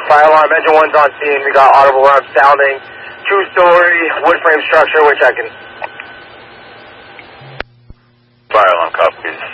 fire alarm. Engine 1's on scene. We got audible alarm sounding. 2-story wood frame structure, which I can... Fire alarm copies.